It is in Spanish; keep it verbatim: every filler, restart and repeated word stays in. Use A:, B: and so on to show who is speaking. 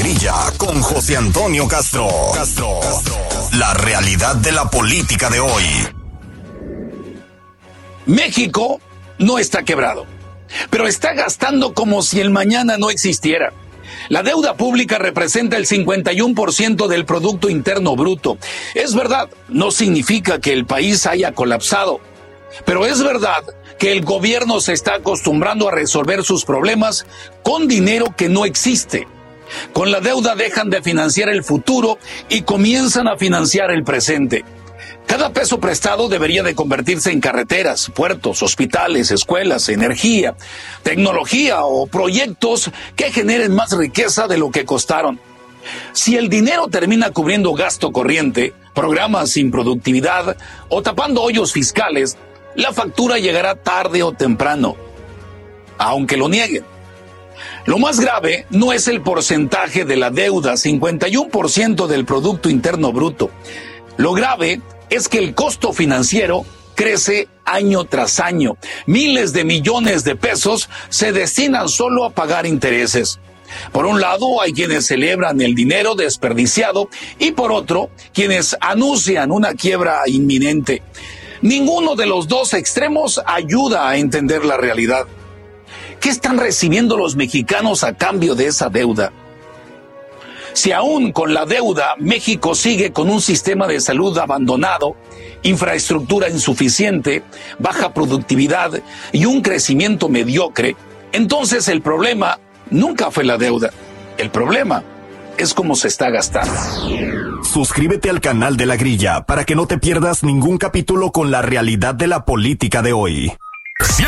A: Grilla con José Antonio Castro. Castro. La realidad de la política de hoy.
B: México no está quebrado, pero está gastando como si el mañana no existiera. La deuda pública representa el cincuenta y uno por ciento del Producto Interno Bruto. Es verdad, no significa que el país haya colapsado, pero es verdad que el gobierno se está acostumbrando a resolver sus problemas con dinero que no existe. Con la deuda dejan de financiar el futuro y comienzan a financiar el presente. Cada peso prestado debería de convertirse en carreteras, puertos, hospitales, escuelas, energía, tecnología o proyectos que generen más riqueza de lo que costaron. Si el dinero termina cubriendo gasto corriente, programas sin productividad o tapando hoyos fiscales, la factura llegará tarde o temprano, aunque lo nieguen. Lo más grave no es el porcentaje de la deuda, cincuenta y uno por ciento del Producto Interno Bruto. Lo grave es que el costo financiero crece año tras año. Miles de millones de pesos se destinan solo a pagar intereses. Por un lado, hay quienes celebran el dinero desperdiciado y por otro, quienes anuncian una quiebra inminente. Ninguno de los dos extremos ayuda a entender la realidad. ¿Qué están recibiendo los mexicanos a cambio de esa deuda? Si aún con la deuda México sigue con un sistema de salud abandonado, infraestructura insuficiente, baja productividad y un crecimiento mediocre, entonces el problema nunca fue la deuda. El problema es cómo se está gastando.
A: Suscríbete al canal de La Grilla para que no te pierdas ningún capítulo con la realidad de la política de hoy.